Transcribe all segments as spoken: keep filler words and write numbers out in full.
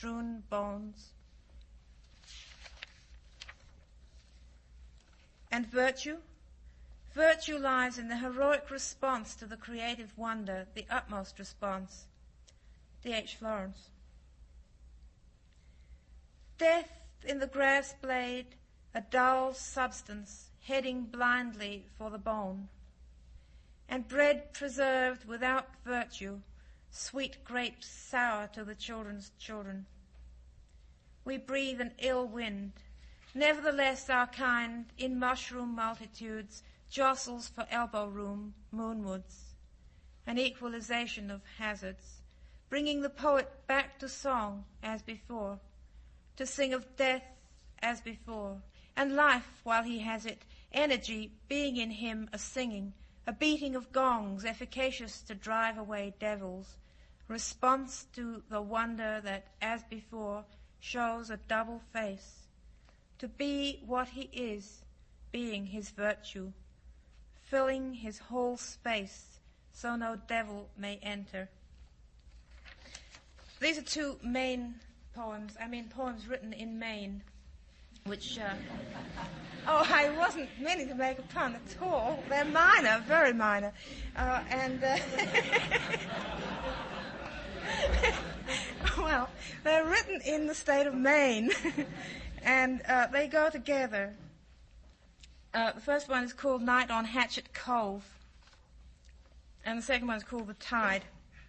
strewn bones. And virtue? Virtue lies in the heroic response to the creative wonder, the utmost response. D H Florence. Death in the grass blade, a dull substance, heading blindly for the bone. And bread preserved without virtue, sweet grapes sour to the children's children. We breathe an ill wind. Nevertheless our kind, in mushroom multitudes, jostles for elbow room, moonwards. An equalization of hazards, bringing the poet back to song as before, to sing of death as before, and life while he has it, energy being in him a singing, a beating of gongs efficacious to drive away devils, response to the wonder that, as before, shows a double face, to be what he is, being his virtue, filling his whole space so no devil may enter. These are two Maine poems, I mean poems written in Maine, which, uh, oh, I wasn't meaning to make a pun at all. They're minor, very minor. Uh, and, uh, well, they're written in the state of Maine, and uh, they go together. Uh, the first one is called Night on Hatchet Cove, and the second one is called The Tide.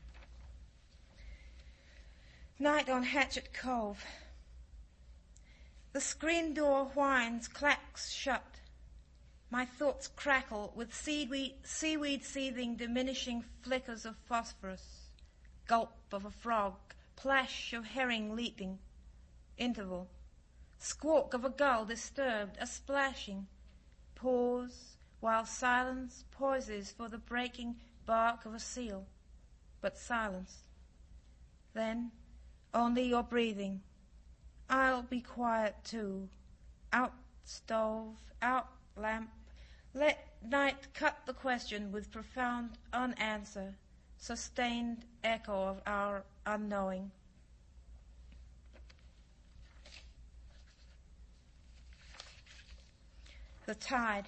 Night on Hatchet Cove. The screen door whines, clacks shut. My thoughts crackle with seaweed, seaweed seething, diminishing flickers of phosphorus. Gulp of a frog, plash of herring leaping. Interval. Squawk of a gull disturbed, a splashing. Pause, while silence pauses for the breaking bark of a seal. But silence. Then, only your breathing. I'll be quiet too. Out stove, out lamp. Let night cut the question with profound unanswer, sustained echo of our unknowing. The Tide.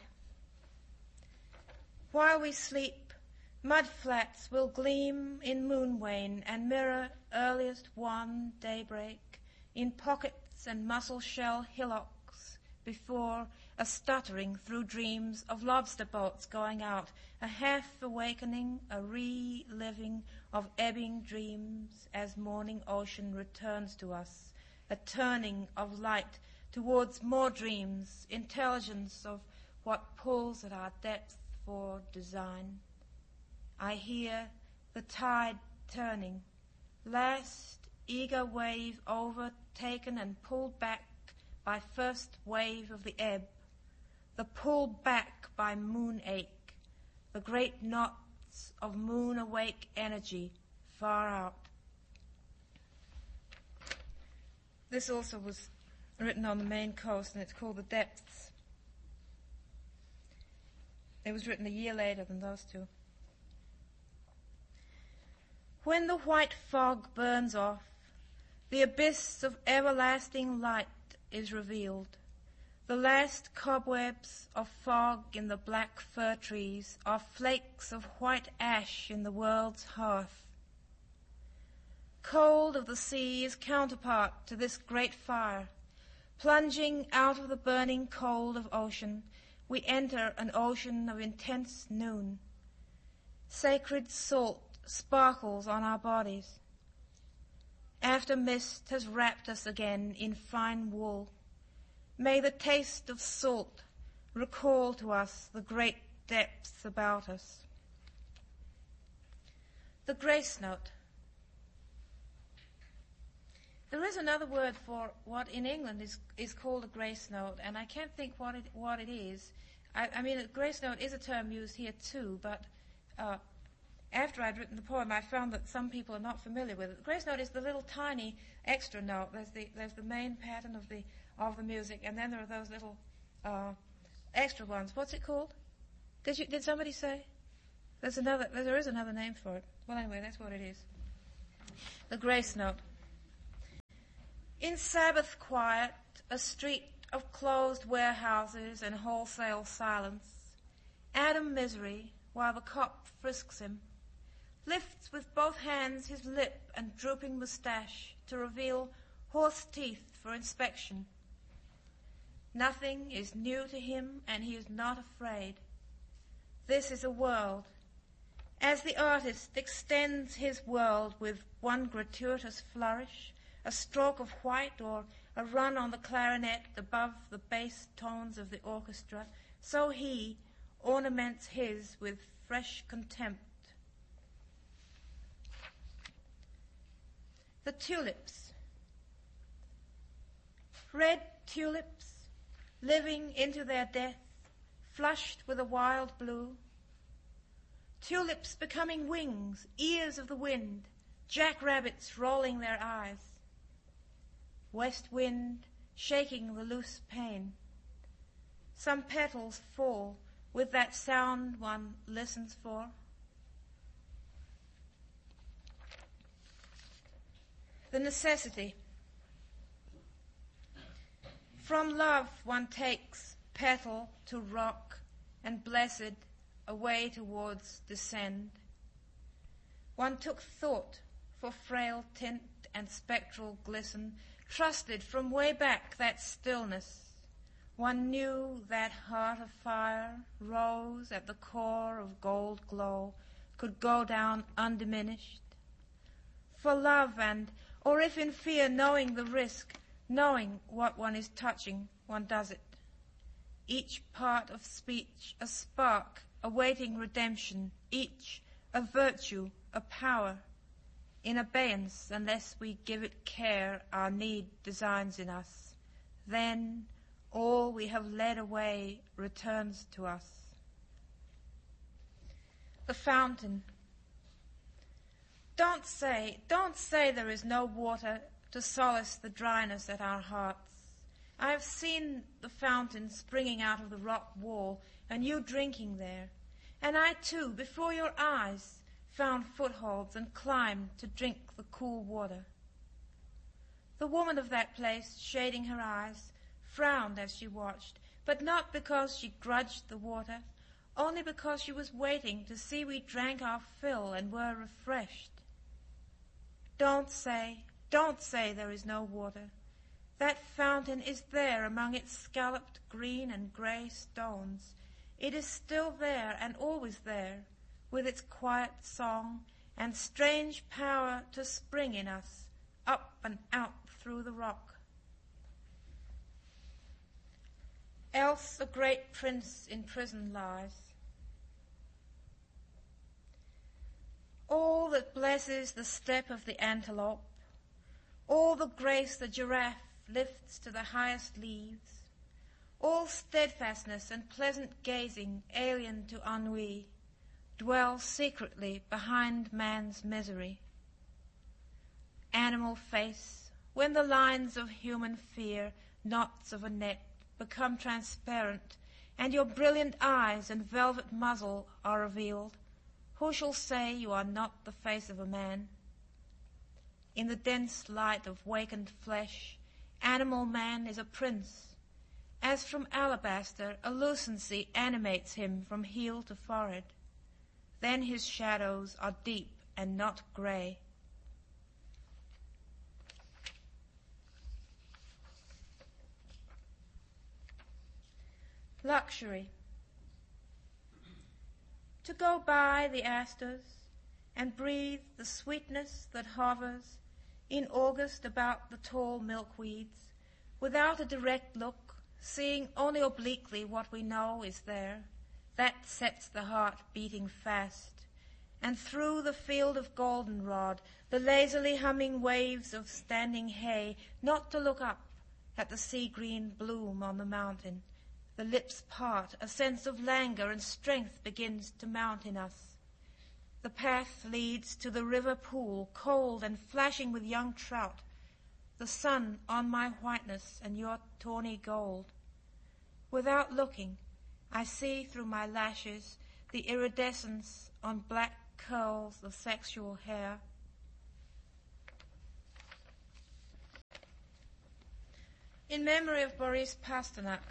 While we sleep, mud flats will gleam in moon wane and mirror earliest wan daybreak in pockets and mussel shell hillocks before a stuttering through dreams of lobster boats going out, a half-awakening, a reliving of ebbing dreams as morning ocean returns to us, a turning of light towards more dreams, intelligence of what pulls at our depth for design. I hear the tide turning, last eager wave overtaken and pulled back by first wave of the ebb, the pulled back by moon ache, the great knots of moon awake energy far out. This also was written on the Maine coast, and it's called The Depths. It was written a year later than those two. When the white fog burns off, the abyss of everlasting light is revealed. The last cobwebs of fog in the black fir trees are flakes of white ash in the world's hearth. Cold of the sea is counterpart to this great fire. Plunging out of the burning cold of ocean, we enter an ocean of intense noon. Sacred salt sparkles on our bodies. After mist has wrapped us again in fine wool, may the taste of salt recall to us the great depths about us. The grace note. There is another word for what in England is, is called a grace note, and I can't think what it, what it is. I, I mean, a grace note is a term used here too, but uh, after I'd written the poem, I found that some people are not familiar with it. The grace note is the little tiny extra note. There's the there's the main pattern of the of the music, and then there are those little uh, extra ones. What's it called? Did you did somebody say? There's another. There is another name for it. Well, anyway, that's what it is. The grace note. In Sabbath quiet, a street of closed warehouses and wholesale silence, Adam Misery, while the cop frisks him, lifts with both hands his lip and drooping moustache to reveal horse teeth for inspection. Nothing is new to him, and he is not afraid. This is a world. As the artist extends his world with one gratuitous flourish, a stroke of white or a run on the clarinet above the bass tones of the orchestra, so he ornaments his with fresh contempt. The tulips. Red tulips, living into their death, flushed with a wild blue. Tulips becoming wings, ears of the wind, jackrabbits rolling their eyes. West wind shaking the loose pane. Some petals fall with that sound one listens for. The necessity. From love one takes petal to rock and blessed away towards descend. One took thought for frail tint and spectral glisten, trusted from way back that stillness. One knew that heart of fire rose at the core of gold glow, could go down undiminished. For love and, or if in fear, knowing the risk, knowing what one is touching, one does it. Each part of speech a spark awaiting redemption, each a virtue, a power, in abeyance unless we give it care our need designs in us. Then all we have led away returns to us. The fountain. Don't say, don't say there is no water to solace the dryness at our hearts. I have seen the fountain springing out of the rock wall and you drinking there. And I too, before your eyes, found footholds and climbed to drink the cool water. The woman of that place, shading her eyes, frowned as she watched, but not because she grudged the water, only because she was waiting to see we drank our fill and were refreshed. Don't say, don't say there is no water. That fountain is there among its scalloped green and grey stones. It is still there and always there, with its quiet song and strange power to spring in us, up and out through the rock. Else a great prince in prison lies. All that blesses the step of the antelope, all the grace the giraffe lifts to the highest leaves, all steadfastness and pleasant gazing alien to ennui, dwell secretly behind man's misery. Animal face, when the lines of human fear, knots of a net, become transparent, and your brilliant eyes and velvet muzzle are revealed, who shall say you are not the face of a man? In the dense light of wakened flesh, animal man is a prince. As from alabaster, a lucency animates him from heel to forehead. Then his shadows are deep and not grey. Luxury. To go by the asters and breathe the sweetness that hovers in August about the tall milkweeds, without a direct look, seeing only obliquely what we know is there, that sets the heart beating fast. And through the field of goldenrod, the lazily humming waves of standing hay, not to look up at the sea-green bloom on the mountain, the lips part, a sense of languor and strength begins to mount in us. The path leads to the river pool, cold and flashing with young trout, the sun on my whiteness and your tawny gold. Without looking, I see through my lashes the iridescence on black curls of sexual hair. In memory of Boris Pasternak.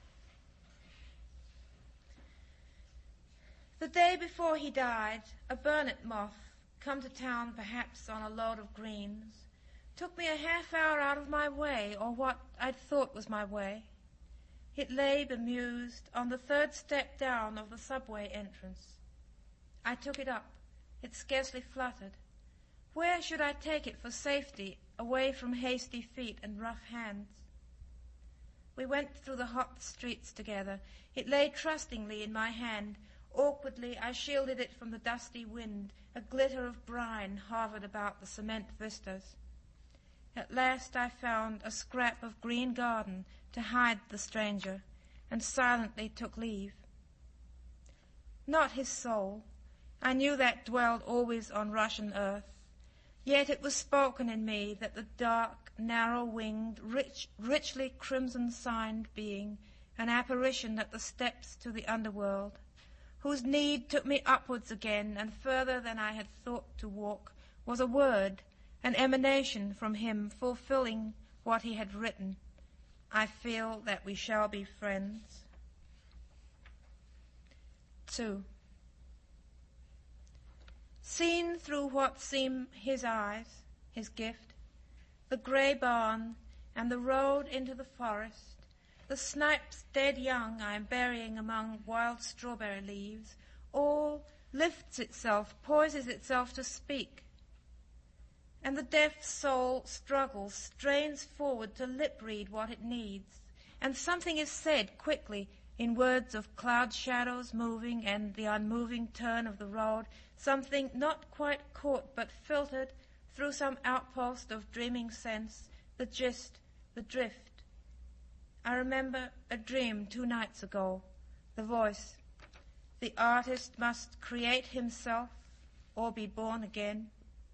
The day before he died, a burnet moth, come to town perhaps on a load of greens, took me a half hour out of my way, or what I'd thought was my way. It lay bemused on the third step down of the subway entrance. I took it up. It scarcely fluttered. Where should I take it for safety, away from hasty feet and rough hands? We went through the hot streets together. It lay trustingly in my hand. Awkwardly, I shielded it from the dusty wind. A glitter of brine hovered about the cement vistas. At last I found a scrap of green garden to hide the stranger, and silently took leave. Not his soul. I knew that dwelled always on Russian earth. Yet it was spoken in me that the dark, narrow-winged, rich, richly crimson-signed being, an apparition at the steps to the underworld, whose need took me upwards again and further than I had thought to walk, was a word, an emanation from him fulfilling what he had written. I feel that we shall be friends. Two. Seen through what seem his eyes, his gift, the grey barn and the road into the forest, the snipes dead young I am burying among wild strawberry leaves, all lifts itself, poises itself to speak. And the deaf soul struggles, strains forward to lip-read what it needs. And something is said quickly in words of cloud shadows moving and the unmoving turn of the road, something not quite caught but filtered through some outpost of dreaming sense, the gist, the drift. I remember a dream two nights ago, the voice. The artist must create himself or be born again.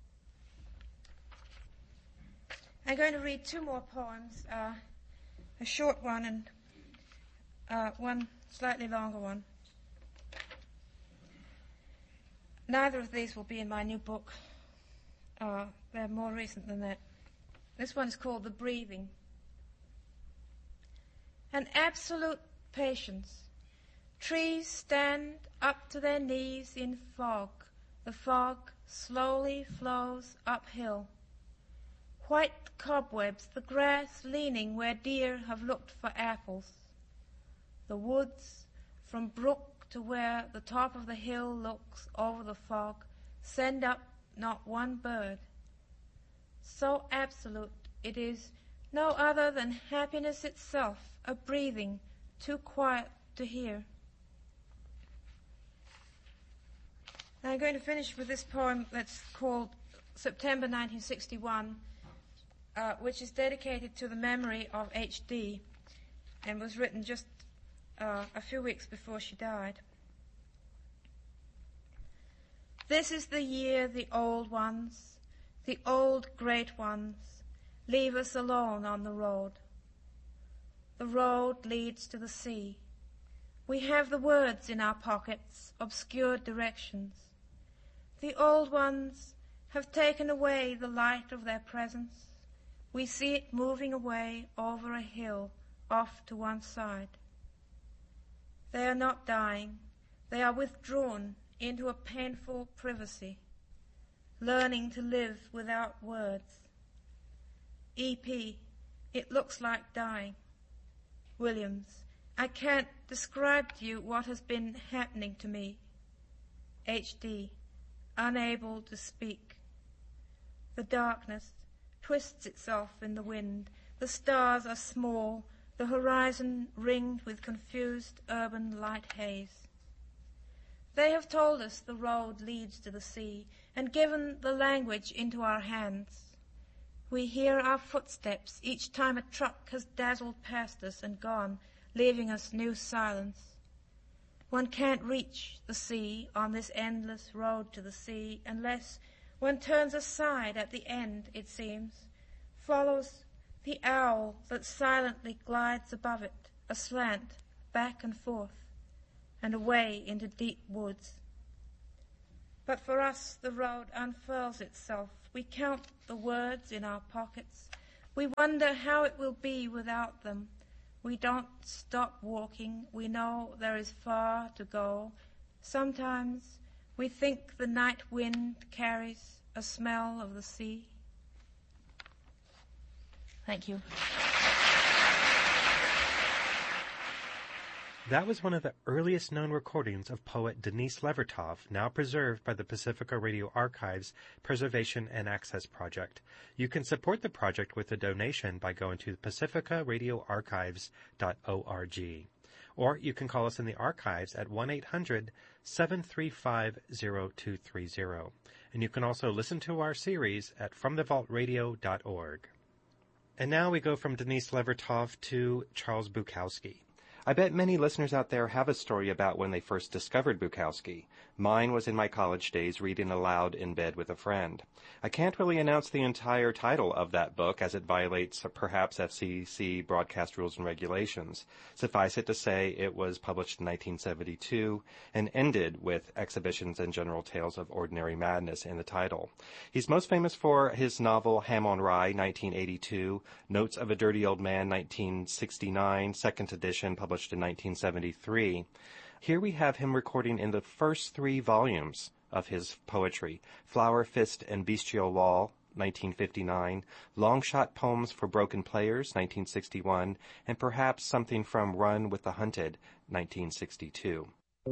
I'm going to read two more poems, uh, a short one and uh, one slightly longer one. Neither of these will be in my new book. Uh, they're more recent than that. This one is called The Breathing. An absolute patience. Trees stand up to their knees in fog. The fog slowly flows uphill. White cobwebs, the grass leaning where deer have looked for apples. The woods, from brook to where the top of the hill looks over the fog, send up not one bird. So absolute it is, no other than happiness itself, a breathing too quiet to hear. Now I'm going to finish with this poem that's called September nineteen sixty-one, uh, which is dedicated to the memory of H D and was written just uh, a few weeks before she died. This is the year the old ones, the old great ones, leave us alone on the road. The road leads to the sea. We have the words in our pockets, obscured directions. The old ones have taken away the light of their presence. We see it moving away over a hill off to one side. They are not dying. They are withdrawn into a painful privacy, learning to live without words. E P, it looks like dying. Williams, I can't describe to you what has been happening to me. H D, unable to speak. The darkness twists itself in the wind. The stars are small, the horizon ringed with confused urban light haze. They have told us the road leads to the sea and given the language into our hands. We hear our footsteps each time a truck has dazzled past us and gone, leaving us new silence. One can't reach the sea on this endless road to the sea unless one turns aside at the end, it seems, follows the owl that silently glides above it, aslant, back and forth, and away into deep woods. But for us the road unfurls itself. We count the words in our pockets. We wonder how it will be without them. We don't stop walking. We know there is far to go. Sometimes we think the night wind carries a smell of the sea. Thank you. That was one of the earliest known recordings of poet Denise Levertov, now preserved by the Pacifica Radio Archives Preservation and Access Project. You can support the project with a donation by going to pacifica radio archives dot org. Or you can call us in the archives at one eight hundred seven three five zero two three zero. And you can also listen to our series at from the vault radio dot org. And now we go from Denise Levertov to Charles Bukowski. I bet many listeners out there have a story about when they first discovered Bukowski. Mine was in my college days reading aloud in bed with a friend. I can't really announce the entire title of that book as it violates perhaps F C C broadcast rules and regulations. Suffice it to say it was published in nineteen seventy-two and ended with Exhibitions and General Tales of Ordinary Madness in the title. He's most famous for his novel Ham on Rye, nineteen eighty-two, Notes of a Dirty Old Man, nineteen sixty-nine, second edition, published in nineteen seventy-three. Here we have him recording in the first three volumes of his poetry, Flower, Fist, and Bestial Wall, nineteen fifty-nine, Long Shot Poems for Broken Players, nineteen sixty-one, and perhaps something from Run with the Hunted, nineteen sixty-two.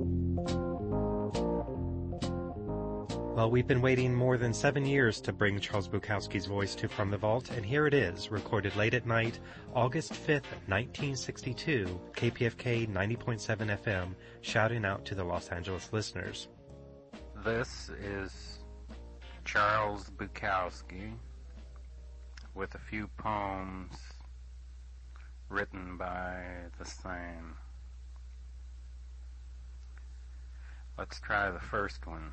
Well, we've been waiting more than seven years to bring Charles Bukowski's voice to From the Vault, and here it is, recorded late at night, August fifth, nineteen sixty-two, K P F K ninety point seven F M, shouting out to the Los Angeles listeners. This is Charles Bukowski with a few poems written by the same. Let's try the first one.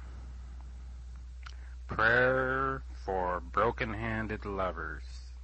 Prayer for Broken-Handed Lovers.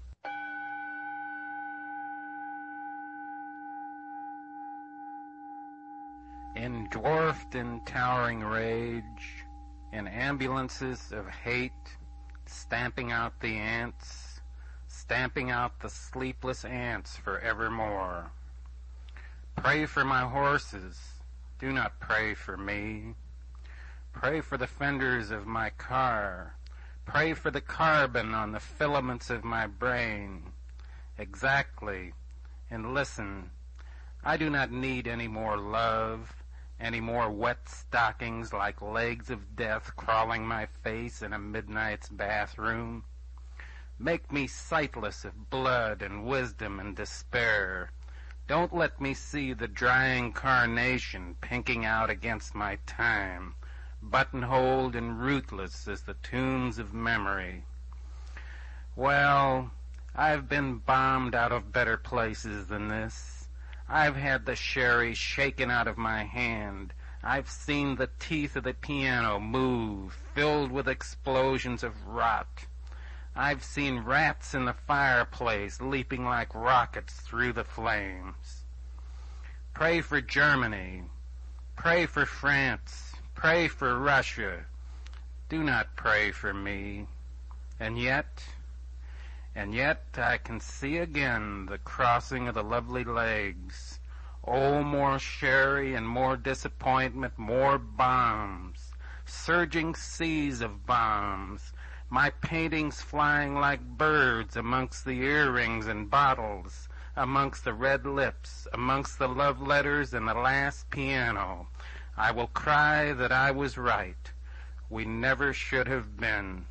In dwarfed and towering rage, in ambulances of hate, stamping out the ants, stamping out the sleepless ants forevermore. Pray for my horses, do not pray for me. Pray for the fenders of my car. Pray for the carbon on the filaments of my brain. Exactly. And listen, I do not need any more love, any more wet stockings like legs of death crawling my face in a midnight's bathroom. Make me sightless of blood and wisdom and despair. Don't let me see the drying carnation pinking out against my time, buttonholed and rootless as the tombs of memory. Well, I've been bombed out of better places than this. I've had the sherry shaken out of my hand. I've seen the teeth of the piano move, filled with explosions of rot. I've seen rats in the fireplace leaping like rockets through the flames. Pray for Germany. Pray for France. Pray for Russia. Do not pray for me. And yet, and yet I can see again the crossing of the lovely legs. Oh, more sherry and more disappointment, more bombs, surging seas of bombs, my paintings flying like birds amongst the earrings and bottles, amongst the red lips, amongst the love letters and the last piano. I will cry that I was right. We never should have been.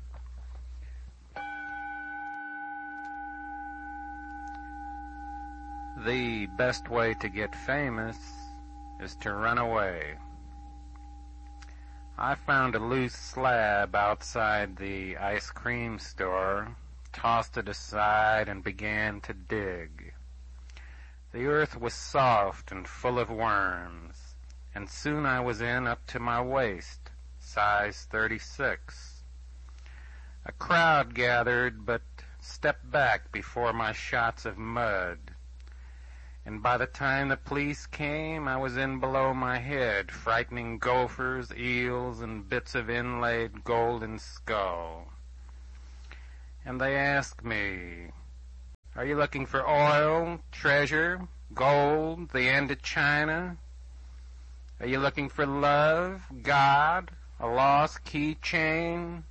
The best way to get famous is to run away. I found a loose slab outside the ice cream store, tossed it aside, and began to dig. The earth was soft and full of worms, and soon I was in up to my waist, size thirty-six. A crowd gathered, but stepped back before my shots of mud. And by the time the police came, I was in below my head, frightening gophers, eels, and bits of inlaid golden skull. And they asked me, Are you looking for oil, treasure, gold, the end of China? Are you looking for love, God, a lost keychain?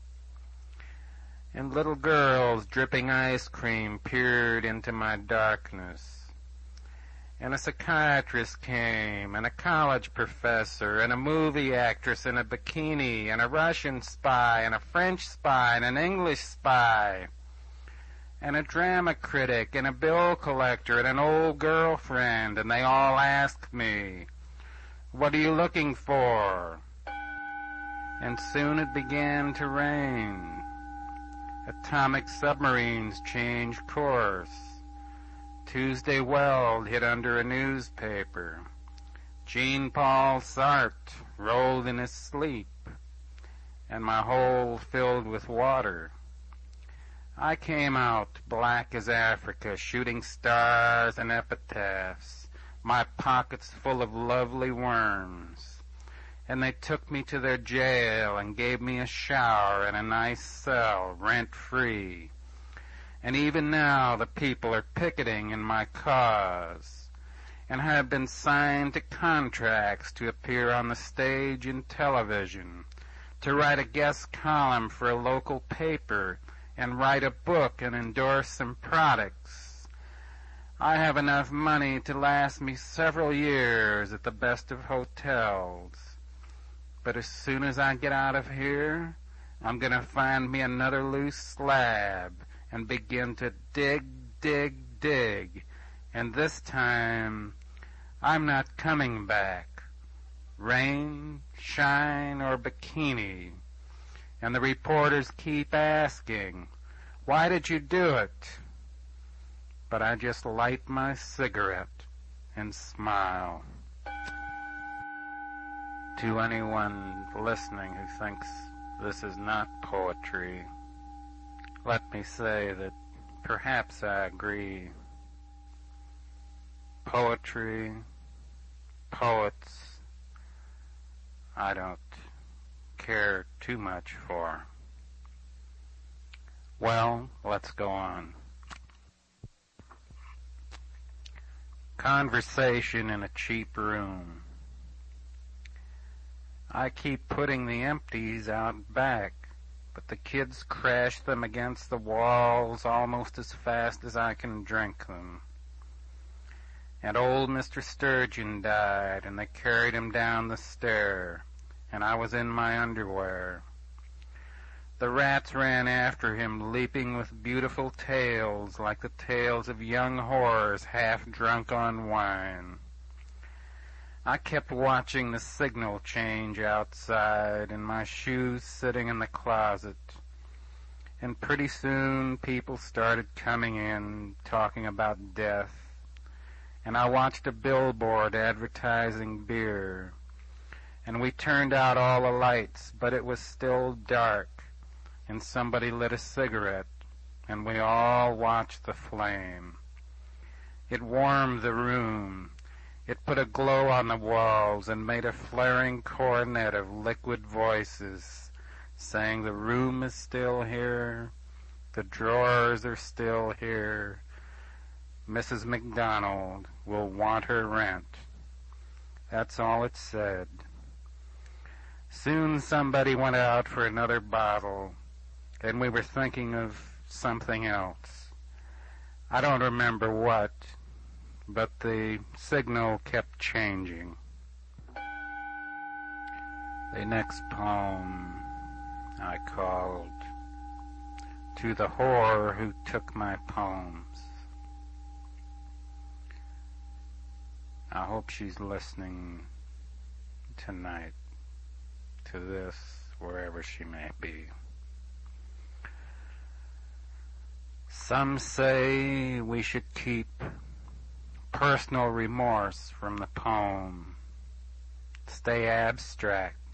And little girls dripping ice cream peered into my darkness. And a psychiatrist came, and a college professor, and a movie actress in a bikini, and a Russian spy, and a French spy, and an English spy, and a drama critic, and a bill collector, and an old girlfriend, and they all asked me, "What are you looking for?" And soon it began to rain. Atomic submarines changed course. Tuesday Weld hid under a newspaper. Jean-Paul Sartre rolled in his sleep, and my hole filled with water. I came out black as Africa, shooting stars and epitaphs, my pockets full of lovely worms. And they took me to their jail and gave me a shower and a nice cell, rent-free. And even now the people are picketing in my cause, and have been signed to contracts to appear on the stage and television, to write a guest column for a local paper, and write a book and endorse some products. I have enough money to last me several years at the best of hotels. But as soon as I get out of here, I'm going to find me another loose slab and begin to dig, dig, dig. And this time, I'm not coming back. Rain, shine, or bikini. And the reporters keep asking, "Why did you do it?" But I just light my cigarette and smile. To anyone listening who thinks this is not poetry, let me say that perhaps I agree. Poetry, poets, I don't care too much for. Well, let's go on. Conversation in a cheap room. I keep putting the empties out back, but the kids crash them against the walls almost as fast as I can drink them. And old Mister Sturgeon died, and they carried him down the stair, and I was in my underwear. The rats ran after him, leaping with beautiful tails like the tails of young whores half drunk on wine. I kept watching the signal change outside and my shoes sitting in the closet. And pretty soon people started coming in, talking about death. And I watched a billboard advertising beer. And we turned out all the lights, but it was still dark. And somebody lit a cigarette, and we all watched the flame. It warmed the room. It put a glow on the walls and made a flaring coronet of liquid voices, saying the room is still here, the drawers are still here, Missus McDonald will want her rent. That's all it said. Soon somebody went out for another bottle, and we were thinking of something else. I don't remember what, but the signal kept changing. The next poem I called To the Whore Who Took My Poems. I hope she's listening tonight to this, wherever she may be. Some say we should keep personal remorse from the poem, stay abstract.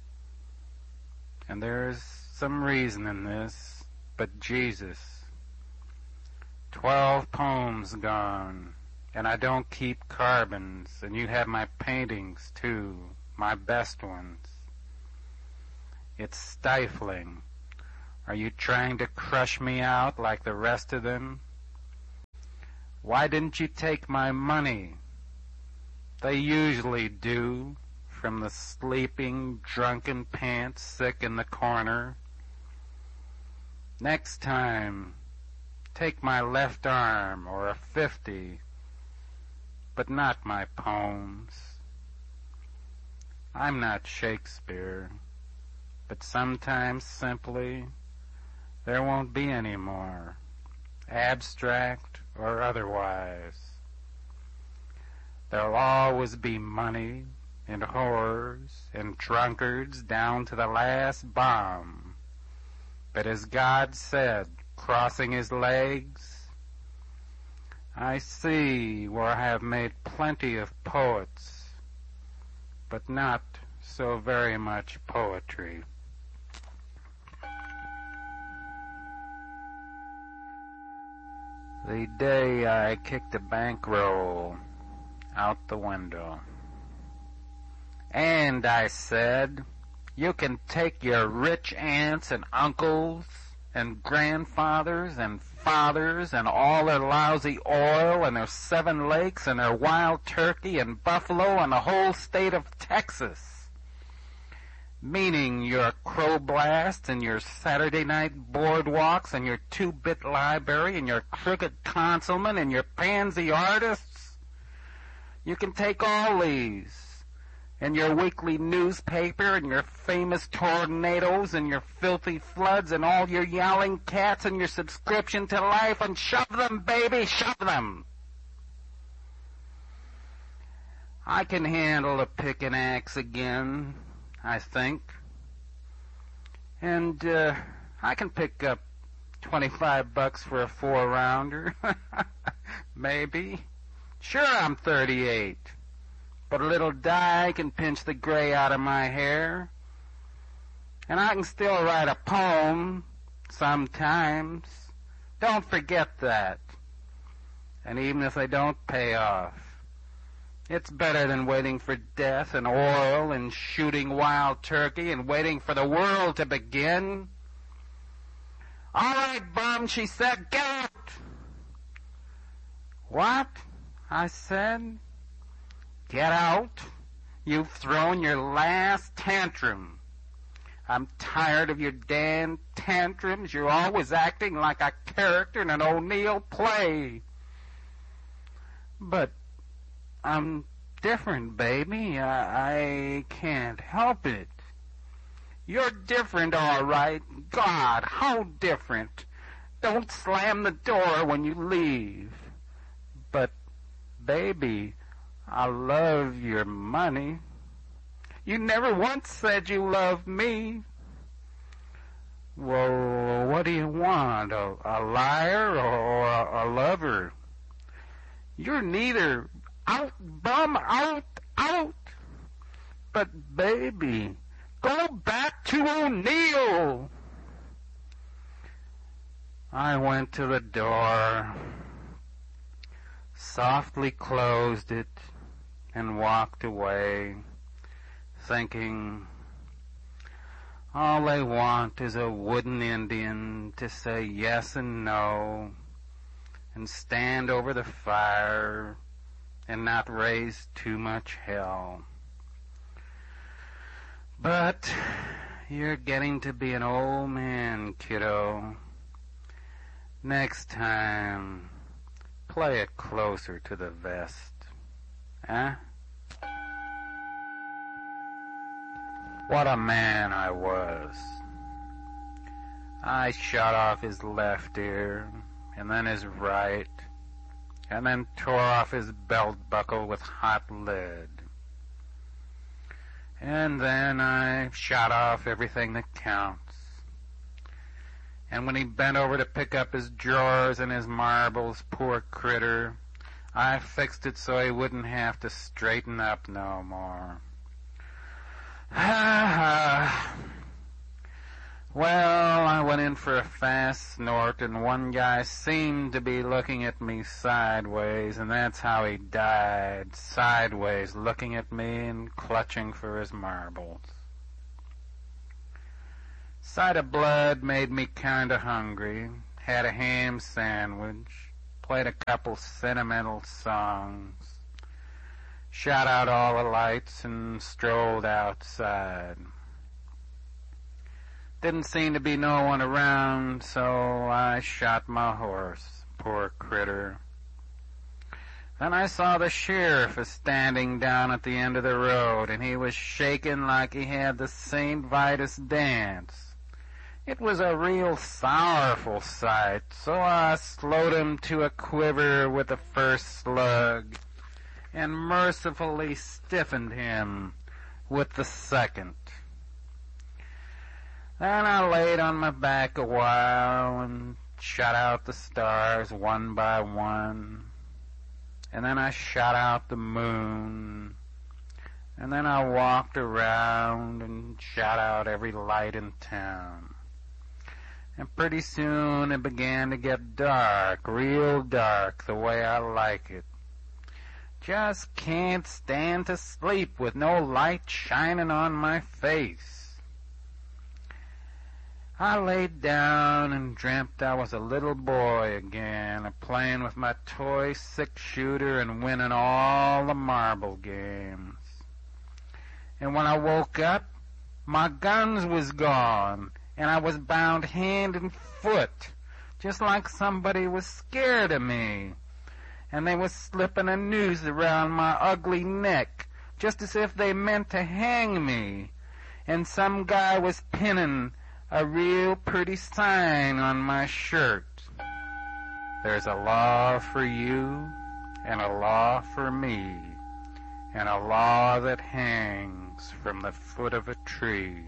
And there's some reason in this, but Jesus. Twelve poems gone, and I don't keep carbons, and you have my paintings too, my best ones. It's stifling. Are you trying to crush me out like the rest of them? Why didn't you take my money? They usually do, from the sleeping, drunken pants sick in the corner. Next time, take my left arm or a fifty, but not my poems. I'm not Shakespeare, but sometimes simply there won't be any more, abstract or otherwise. There'll always be money and whores and drunkards down to the last bomb. But as God said, crossing his legs, I see where I have made plenty of poets, but not so very much poetry. The day I kicked a bankroll out the window. And I said, you can take your rich aunts and uncles and grandfathers and fathers and all their lousy oil and their seven lakes and their wild turkey and buffalo and the whole state of Texas, meaning your Crow Blast and your Saturday night boardwalks and your two-bit library and your crooked consulman and your pansy artists. You can take all these, and your weekly newspaper, and your famous tornadoes, and your filthy floods, and all your yowling cats, and your subscription to Life, and shove them, baby, shove them. I can handle a pick and axe again, I think. And, uh, I can pick up twenty-five bucks for a four-rounder. Maybe. Sure, I'm thirty-eight. But a little dye can pinch the gray out of my hair. And I can still write a poem sometimes. Don't forget that. And even if they don't pay off, it's better than waiting for death and oil and shooting wild turkey and waiting for the world to begin. All right, bum, she said, get out. What? I said. Get out. You've thrown your last tantrum. I'm tired of your damn tantrums. You're always acting like a character in an O'Neill play. But I'm different, baby. I, I can't help it. You're different, all right. God, how different. Don't slam the door when you leave. But, baby, I love your money. You never once said you loved me. Well, what do you want? A, a liar or a, a lover? You're neither. Out, bum, out, out. But, baby, go back to O'Neill. I went to the door, softly closed it, and walked away, thinking, all they want is a wooden Indian to say yes and no, and stand over the fire, and not raise too much hell. But you're getting to be an old man, kiddo. Next time, play it closer to the vest. Huh? What a man I was. I shot off his left ear, and then his right, and then tore off his belt buckle with hot lead. And then I shot off everything that counts. And when he bent over to pick up his drawers and his marbles, poor critter, I fixed it so he wouldn't have to straighten up no more. Well, I went in for a fast snort, and one guy seemed to be looking at me sideways, and that's how he died, sideways, looking at me and clutching for his marbles. Sight of blood made me kinda hungry. Had a ham sandwich, played a couple sentimental songs, shot out all the lights, and strolled outside. Didn't seem to be no one around, so I shot my horse, poor critter. Then I saw the sheriff a standing down at the end of the road, and he was shaking like he had the Saint Vitus dance. It was a real sorrowful sight, so I slowed him to a quiver with the first slug, and mercifully stiffened him with the second. Then I laid on my back a while and shot out the stars one by one. And then I shot out the moon. And then I walked around and shot out every light in town. And pretty soon it began to get dark, real dark, the way I like it. Just can't stand to sleep with no light shining on my face. I laid down and dreamt I was a little boy again, a-playing with my toy six-shooter and winning all the marble games. And when I woke up, my guns was gone, and I was bound hand and foot, just like somebody was scared of me. And they was slipping a noose around my ugly neck, just as if they meant to hang me. And some guy was pinning a real pretty sign on my shirt. There's a law for you, and a law for me, and a law that hangs from the foot of a tree.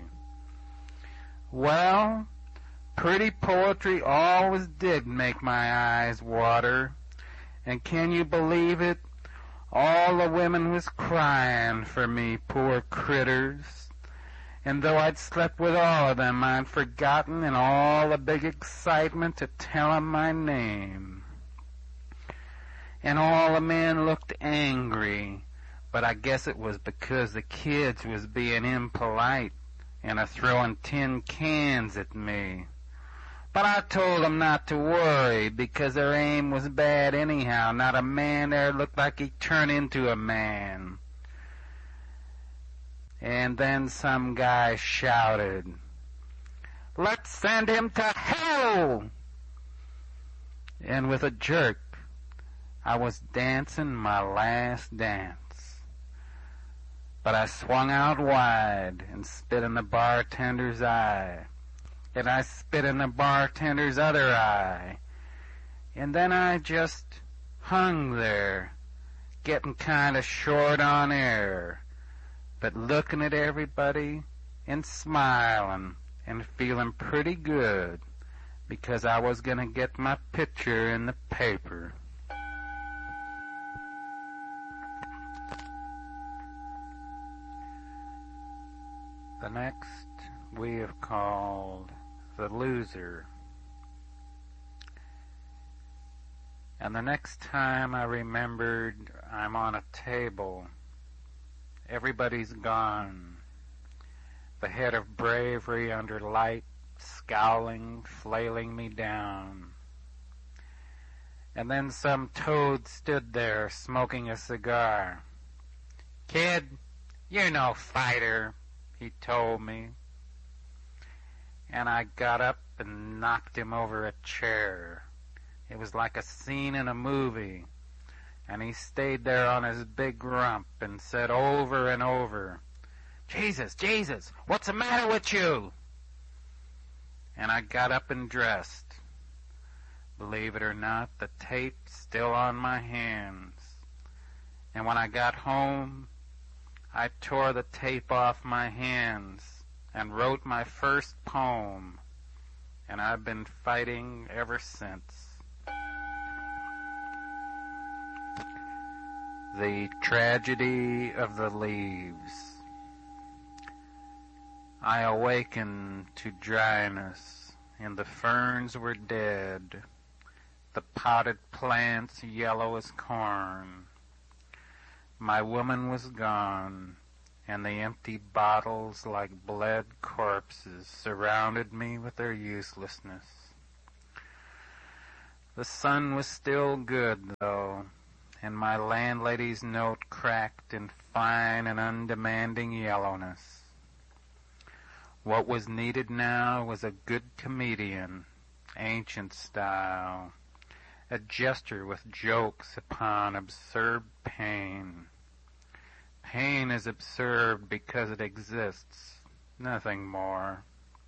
Well, pretty poetry always did make my eyes water, and can you believe it? All the women was crying for me, poor critters. And though I'd slept with all of them, I'd forgotten in all the big excitement to tell 'em my name. And all the men looked angry, but I guess it was because the kids was being impolite and a-throwing tin cans at me. But I told 'em not to worry, because their aim was bad anyhow. Not a man there looked like he'd turn into a man. And then some guy shouted, "Let's send him to hell!" And with a jerk, I was dancing my last dance. But I swung out wide and spit in the bartender's eye. And I spit in the bartender's other eye. And then I just hung there, getting kind of short on air, but looking at everybody and smiling and feeling pretty good because I was going to get my picture in the paper. The next we have called The Loser. And the next time I remembered I'm on a table. Everybody's gone. The head of bravery under light, scowling, flailing me down. And then some toad stood there, smoking a cigar. "Kid, you're no fighter," he told me. And I got up and knocked him over a chair. It was like a scene in a movie. And he stayed there on his big rump and said over and over, "Jesus, Jesus, what's the matter with you?" And I got up and dressed. Believe it or not, the tape's still on my hands. And when I got home, I tore the tape off my hands and wrote my first poem. And I've been fighting ever since. The Tragedy of the Leaves. I awakened to dryness, and the ferns were dead, the potted plants yellow as corn. My woman was gone, and the empty bottles like bled corpses surrounded me with their uselessness. The sun was still good, though, and my landlady's note cracked in fine and undemanding yellowness. What was needed now was a good comedian, ancient style, a gesture with jokes upon absurd pain. Pain is absurd because it exists, nothing more.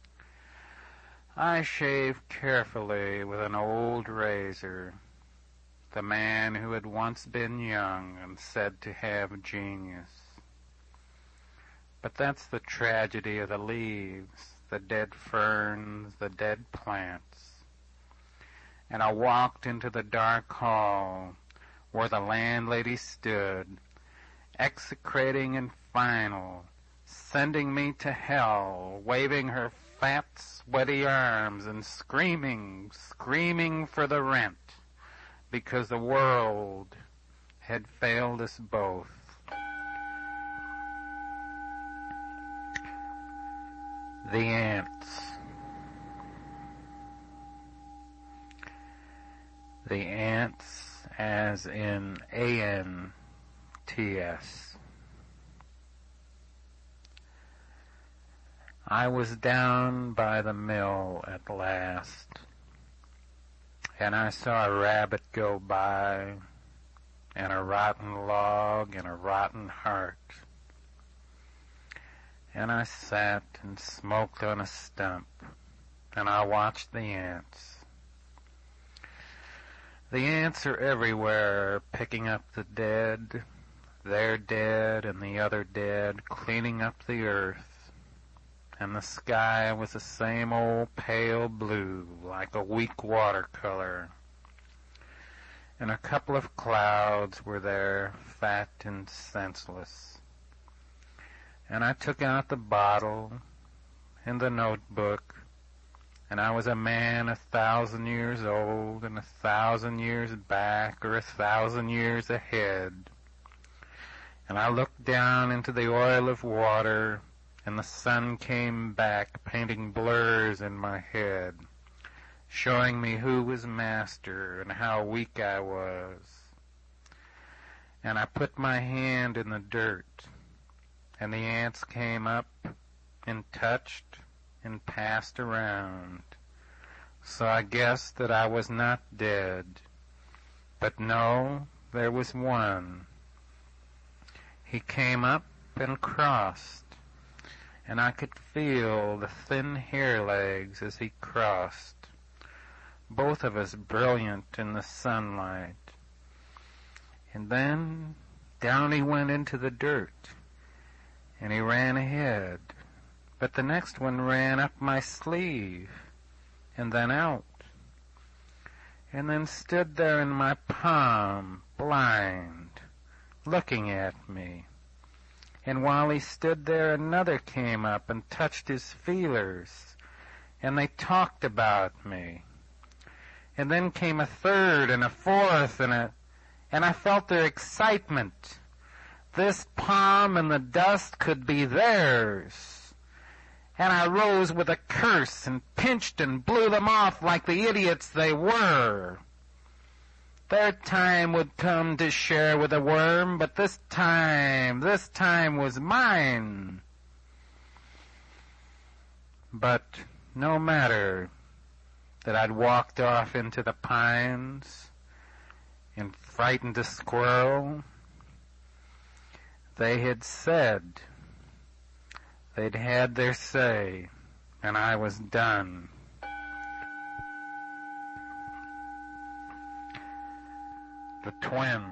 I shaved carefully with an old razor, the man who had once been young and said to have genius. But that's the tragedy of the leaves, the dead ferns, the dead plants. And I walked into the dark hall where the landlady stood, execrating and final, sending me to hell, waving her fat, sweaty arms and screaming, screaming for the rent, because the world had failed us both. The ants. The ants, as in A N T S. I was down by the mill at last, and I saw a rabbit go by, and a rotten log, and a rotten heart. And I sat and smoked on a stump, and I watched the ants. The ants are everywhere, picking up the dead, their dead and the other dead, cleaning up the earth. And the sky was the same old pale blue, like a weak watercolor. And a couple of clouds were there, fat and senseless. And I took out the bottle and the notebook, and I was a man a thousand years old and a thousand years back or a thousand years ahead. And I looked down into the oil of water, and the sun came back, painting blurs in my head, showing me who was master and how weak I was. And I put my hand in the dirt, and the ants came up and touched and passed around. So I guessed that I was not dead. But no, there was one. He came up and crossed, and I could feel the thin hair legs as he crossed, both of us brilliant in the sunlight. And then down he went into the dirt, and he ran ahead, but the next one ran up my sleeve, and then out, and then stood there in my palm, blind, looking at me. And while he stood there, another came up and touched his feelers, and they talked about me. And then came a third and a fourth, and a, and I felt their excitement. This palm in the dust could be theirs. And I rose with a curse and pinched and blew them off like the idiots they were. Their time would come to share with a worm, but this time, this time was mine. But no matter that I'd walked off into the pines and frightened a squirrel, they had said, they'd had their say, and I was done. The twins.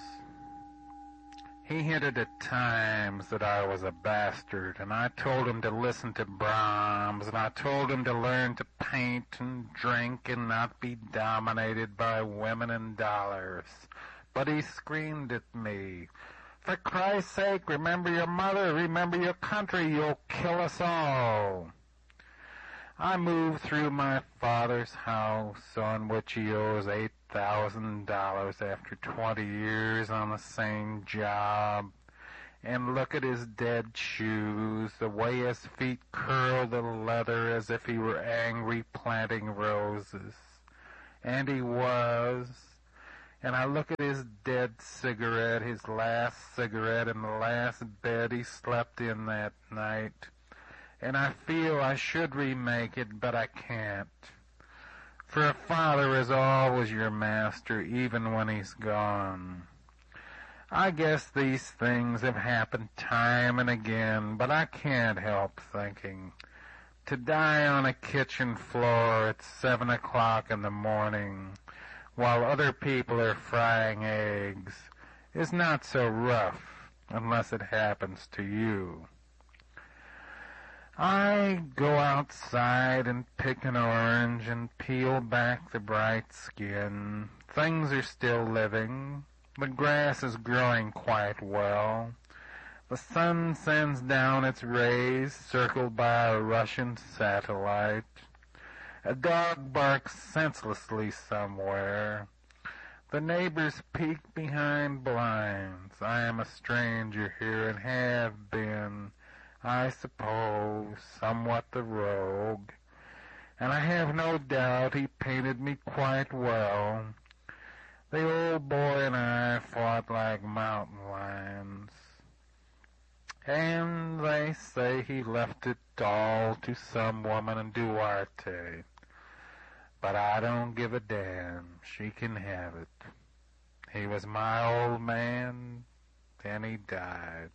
He hinted at times that I was a bastard, and I told him to listen to Brahms, and I told him to learn to paint and drink and not be dominated by women and dollars. But he screamed at me, "For Christ's sake, remember your mother, remember your country, you'll kill us all." I moved through my father's house, on which he owes eight thousand dollars after twenty years on the same job, and look at his dead shoes, the way his feet curl the leather as if he were angry planting roses. And he was. And I look at his dead cigarette, his last cigarette in the last bed he slept in that night. And I feel I should remake it, but I can't. For a father is always your master, even when he's gone. I guess these things have happened time and again, but I can't help thinking. To die on a kitchen floor at seven o'clock in the morning, while other people are frying eggs, is not so rough, unless it happens to you. I go outside and pick an orange and peel back the bright skin. Things are still living. The grass is growing quite well. The sun sends down its rays, circled by a Russian satellite. A dog barks senselessly somewhere. The neighbors peek behind blinds. I am a stranger here and have been, I suppose, somewhat the rogue. And I have no doubt he painted me quite well. The old boy and I fought like mountain lions. And they say he left it all to some woman in Duarte. But I don't give a damn. She can have it. He was my old man, then he died.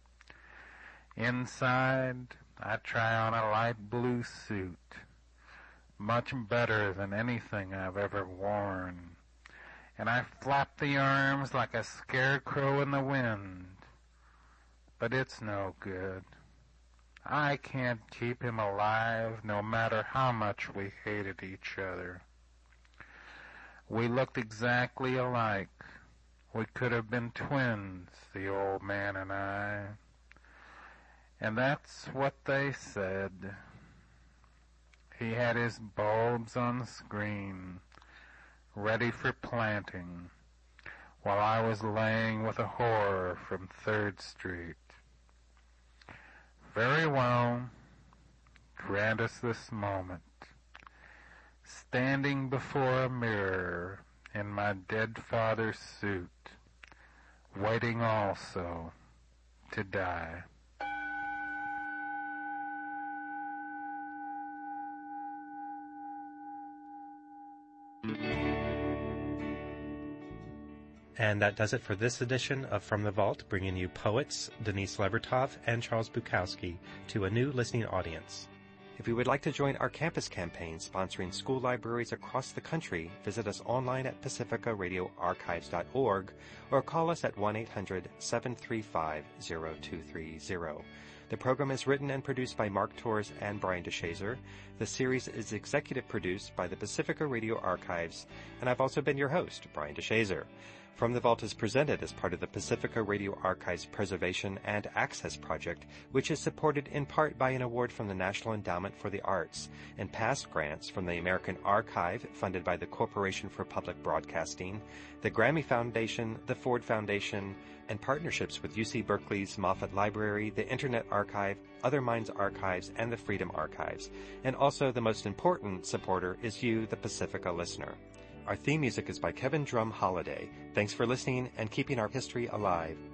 Inside, I try on a light blue suit, much better than anything I've ever worn. And I flap the arms like a scarecrow in the wind. But it's no good. I can't keep him alive no matter how much we hated each other. We looked exactly alike. We could have been twins, the old man and I. And that's what they said. He had his bulbs on the screen, ready for planting, while I was laying with a whore from Third Street. Very well, grant us this moment, standing before a mirror in my dead father's suit, waiting also to die. And that does it for this edition of From the Vault, bringing you poets Denise Levertov and Charles Bukowski to a new listening audience. If you would like to join our campus campaign sponsoring school libraries across the country, visit us online at pacifica radio archives dot org or call us at one eight hundred seven three five zero two three zero. The program is written and produced by Mark Torres and Brian DeShazer. The series is executive produced by the Pacifica Radio Archives, and I've also been your host, Brian DeShazer. From the Vault is presented as part of the Pacifica Radio Archives Preservation and Access Project, which is supported in part by an award from the National Endowment for the Arts and past grants from the American Archive, funded by the Corporation for Public Broadcasting, the Grammy Foundation, the Ford Foundation, and partnerships with U C Berkeley's Moffett Library, the Internet Archive, Other Minds Archives, and the Freedom Archives. And also the most important supporter is you, the Pacifica listener. Our theme music is by Kevin Drum Holiday. Thanks for listening and keeping our history alive.